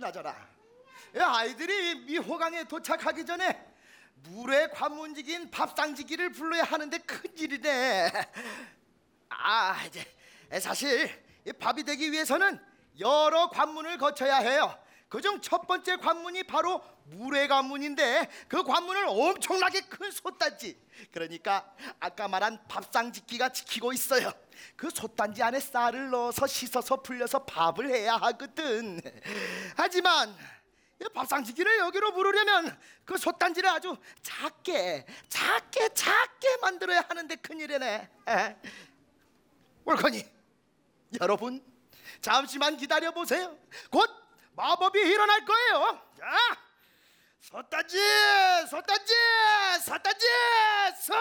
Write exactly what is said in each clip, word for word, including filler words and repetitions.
그나저나 아이들이 미호강에 도착하기 전에 물에 관문지기인 밥상지기를 불러야 하는데 큰일이네. 아, 이제 사실 이 밥이 되기 위해서는 여러 관문을 거쳐야 해요. 그중 첫 번째 관문이 바로 물의 관문인데 그 관문을 엄청나게 큰 솥단지, 그러니까 아까 말한 밥상지기가 지키고 있어요. 그 솥단지 안에 쌀을 넣어서 씻어서 불려서 밥을 해야 하거든. 하지만 이 밥상지기를 여기로 부르려면 그 솥단지를 아주 작게 작게 작게 만들어야 하는데 큰일이네. 에? 옳거니 여러분 잠시만 기다려보세요. 곧 마법이 일어날 거예요. 자, 솥단지 솥단지 솥단지 솥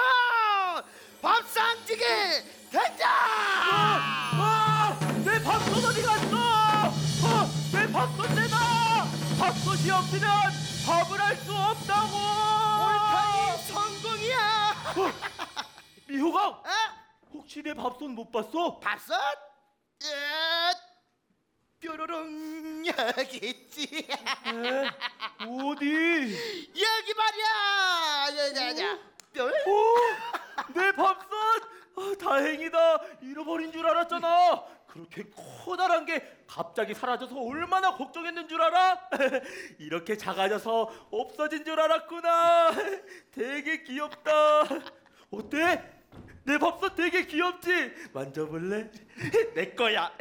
밥상지기 된다. 아! 내 밥솥 어디 갔어? 어, 내 밥솥 내놔! 밥솥이 없으면 밥을 할 수 없다고! 옳거니 성공이야. 미호강! 어? 혹시 내 밥솥 못 봤어? 밥솥? 예, 뾰로롱 여기 있지. 에? 어디? 여기 말이야. 야야야. 뾰. 오! 내 밥솥! 아, 다행이다. 잃어버린 줄 알았잖아. 그렇게 커다란 게 갑자기 사라져서 얼마나 걱정했는 줄 알아? 이렇게 작아져서 없어진 줄 알았구나. 되게 귀엽다. 어때? 내 밥솥 되게 귀엽지? 만져볼래? 내 거야.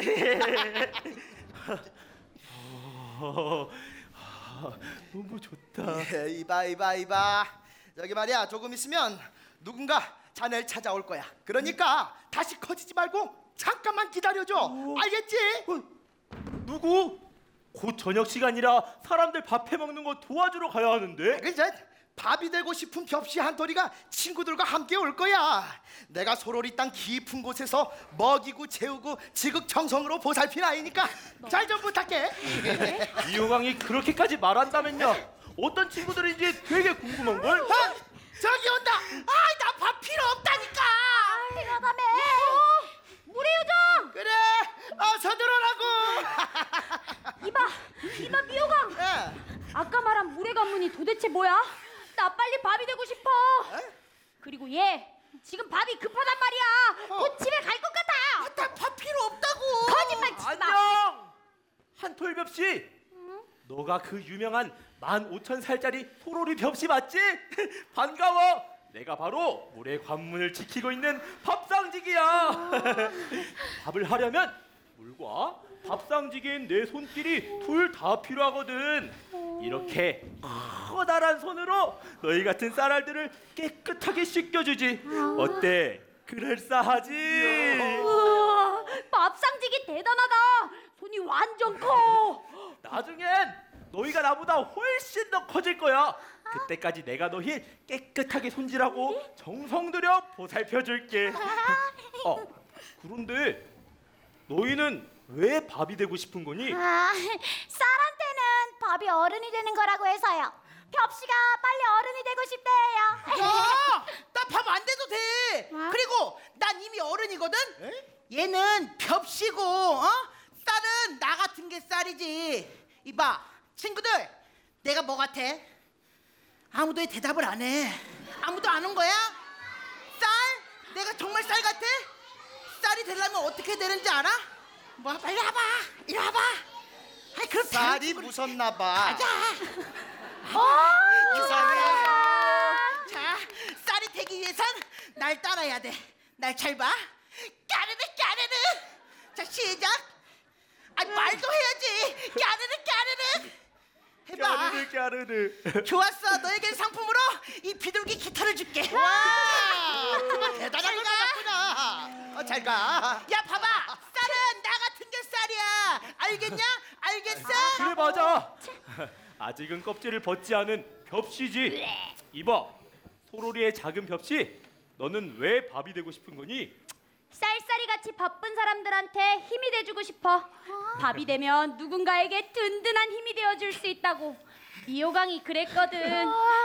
어, 아, 너무 좋다. 예, 이봐 이봐 이봐. 여기 말이야, 조금 있으면 누군가 자네를 찾아올 거야. 그러니까 다시 커지지 말고 잠깐만 기다려줘. 오. 알겠지? 어, 누구? 곧 저녁 시간이라 사람들 밥 해먹는 거 도와주러 가야 하는데. 그래, 밥이 되고 싶은 벽시 한돌이가 친구들과 함께 올 거야. 내가 소로리 땅 깊은 곳에서 먹이고 재우고 지극정성으로 보살핀 아이니까 잘 좀 부탁해. 이호강이 그렇게까지 말한다면요, 어떤 친구들인지 되게 궁금한걸? 어? 저기 온다. 아이, 나 밥 필요 없다니까. 필요하다며. 물의 요정. 그래, 어서 들어라고. 이봐, 이봐 미호강. 예. 아까 말한 물의 관문이 도대체 뭐야? 나 빨리 밥이 되고 싶어. 에? 그리고 얘 지금 밥이 급하단 말이야. 어. 곧 집에 갈 것 같아. 나 밥 필요 없다고. 거짓말 치지 마. 안녕! 한톨벽씨, 너가 그 유명한 만 오천 살짜리 소로리 벽씨 맞지? 반가워. 내가 바로 물의 관문을 지키고 있는 밥상지기야. 밥을 하려면 물과 밥상지기인 내 손길이 둘 다 필요하거든. 이렇게 커다란 손으로 너희 같은 쌀알들을 깨끗하게 씻겨주지. 어때? 그럴싸하지? 우와, 밥상지기 대단하다. 손이 완전 커. 나중엔 너희가 나보다 훨씬 더 커질 거야. 그때까지 내가 너희 깨끗하게 손질하고 정성 들여 보살펴줄게. 어, 그런데 너희는 왜 밥이 되고 싶은 거니? 아, 쌀한테는 밥이 어른이 되는 거라고 해서요. 벽씨가 빨리 어른이 되고 싶대요. 야, 나 밥 안 돼도 돼. 어? 그리고 난 이미 어른이거든. 얘는 벽시고, 어? 쌀은 나 같은 게 쌀이지. 이봐, 친구들, 내가 뭐 같아? 아무도 대답을 안 해. 아무도 안 온 거야? 쌀? 내가 정말 쌀 같아? 쌀이 되려면 어떻게 되는지 알아? 뭐, 빨리 와봐. 이리 와봐. 아이, 그럼 쌀이 무섭나 봐. 가자. 오, 이상해. 자, 쌀이 되기 위해선 날 따라야 돼. 날 잘 봐. 까르르 까르르. 자, 시작. 아, 말도 해야지. 까르르 까르르. 해봐. 까르르 까르르. 좋았어. 너에겐 상품으로 이 비둘기 기타를 줄게. 와, 정말 대단한 걸 받았구나. 어, 잘 가. 야, 봐봐. 쌀은 나 같은 게 쌀이야. 알겠냐? 알겠어? 그래, 맞아. 아직은 껍질을 벗지 않은 벽씨지. 이봐, 소로리의 작은 벽씨, 너는 왜 밥이 되고 싶은 거니? 쌀쌀이 같이 바쁜 사람들한테 힘이 돼주고 싶어. 밥이 되면 누군가에게 든든한 힘이 되어줄 수 있다고. 미호강이 그랬거든.